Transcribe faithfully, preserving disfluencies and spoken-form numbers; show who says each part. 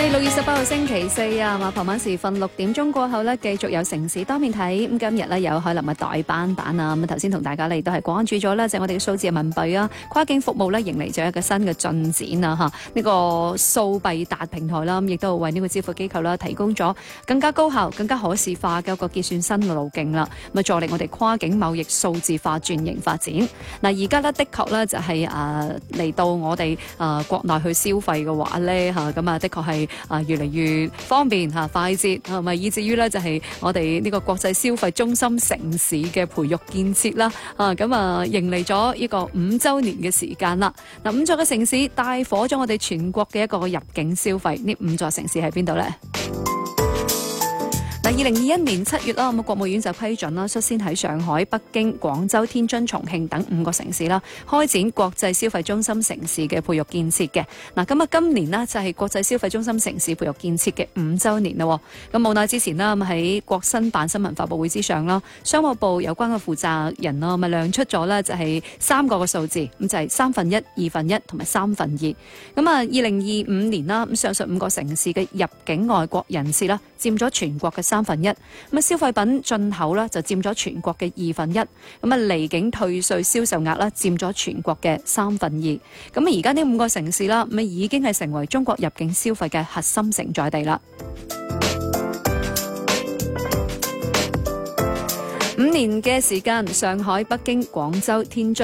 Speaker 1: 六月十八號星期四啊，嘛傍晚時分六點鐘過後呢，繼續有城市多面睇。咁今日呢，有海林嘅代班版啊，咁頭先同大家嚟都係關注咗呢，就係我哋嘅數字人民幣啊，跨境服務呢，迎嚟咗一個新嘅進展啊，嚇、這、呢個數幣達平台啦，咁亦都為呢個支付機構啦提供咗更加高效、更加可視化嘅一個結算新嘅路徑啦，咁啊助力我哋跨境貿易數字化轉型發展。嗱而家呢，的確呢，就係誒嚟到我哋誒、呃、國內去消費嘅話呢，嚇咁啊的確係。啊，越嚟越方便嚇、快捷，係咪？以至於咧就係我哋呢個國際消費中心城市嘅培育建設啦。啊，咁啊，迎嚟咗呢個五週年嘅時間啦。嗱，五座嘅城市帶火咗我哋全國嘅一個入境消費。呢五座城市喺邊度呢？嗱，二零二一年七月啦，咁國務院就批准啦，率先喺上海、北京、廣州、天津、重慶等五個城市啦，開展國際消費中心城市嘅培育建設嘅。嗱，咁啊，今年呢，就係國際消費中心城市培育建設嘅五週年啦。咁無奈之前啦，咁喺國新辦新聞發佈會之上啦，商務部有關嘅負責人啦，咪亮出咗呢，就係三個嘅數字，咁就係三分一、二分一同埋三分二。咁啊，二零二五年啦，咁上述五個城市嘅入境外國人士啦，佔咗全國嘅三分一，咁啊消費品進口啦就佔咗全國嘅二分一，咁啊離境退稅銷售額啦佔咗全國嘅三分二，咁啊而家呢五個城市啦，咁啊已經係成為中國入境消費嘅核心承載地啦。五年嘅時間，上海、北京、廣州、天津。